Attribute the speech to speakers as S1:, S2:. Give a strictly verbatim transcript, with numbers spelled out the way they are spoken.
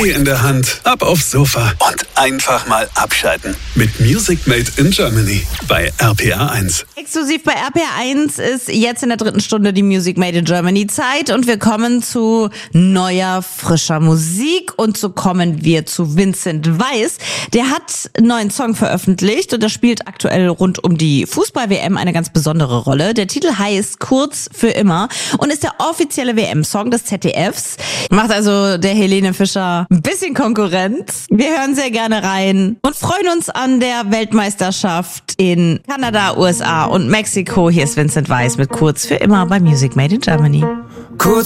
S1: Tee in der Hand, ab aufs Sofa und einfach mal abschalten. Mit Music Made in Germany bei R P R eins.
S2: Exklusiv bei R P R eins ist jetzt in der dritten Stunde die Music Made in Germany Zeit und wir kommen zu neuer, frischer Musik und so kommen wir zu Vincent Weiss. Der hat einen neuen Song veröffentlicht und der spielt aktuell rund um die Fußball-W M eine ganz besondere Rolle. Der Titel heißt Kurz für immer und ist der offizielle W M-Song des Z D Fs. Macht also der Helene Fischer ein bisschen Konkurrenz. Wir hören sehr gerne rein und freuen uns an der Weltmeisterschaft in Kanada, U S A und Mexiko. Hier ist Vincent Weiss mit Kurz für immer bei Music Made in Germany.
S3: Kurz